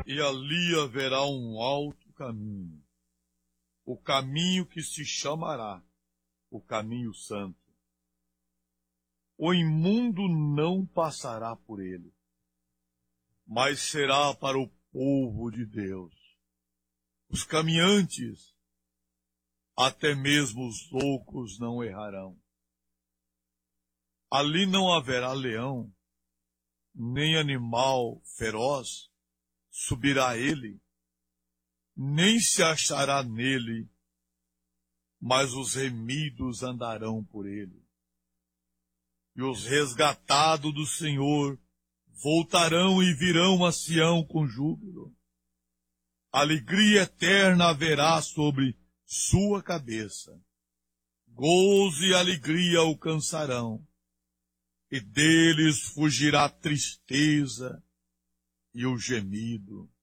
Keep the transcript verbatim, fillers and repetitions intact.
e ali haverá um alto caminho, o caminho que se chamará o caminho santo. O imundo não passará por ele, mas será para o povo de Deus. Os caminhantes, até mesmo os loucos, não errarão. Ali não haverá leão, nem animal feroz subirá a ele, nem se achará nele, mas os remidos andarão por ele. E os resgatados do Senhor voltarão e virão a Sião com júbilo. Alegria eterna haverá sobre sua cabeça. Gozo e alegria alcançarão, e deles fugirá a tristeza e o gemido.